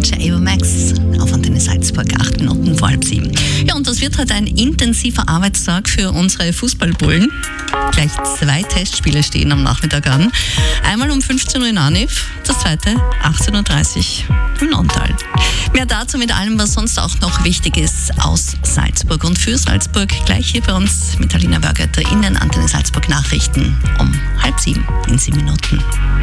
Adventure Ava Max auf Antenne Salzburg, 8 Minuten vor halb 7. Ja, und das wird heute ein intensiver Arbeitstag für unsere Fußballbullen. Gleich 2 Testspiele stehen am Nachmittag an. Einmal um 15 Uhr in Arniv, das zweite 18.30 Uhr in Nonntal. Mehr dazu mit allem, was sonst auch noch wichtig ist aus Salzburg und für Salzburg, gleich hier bei uns mit Alina Bergötter in den Antenne Salzburg Nachrichten um halb 7 in 7 Minuten.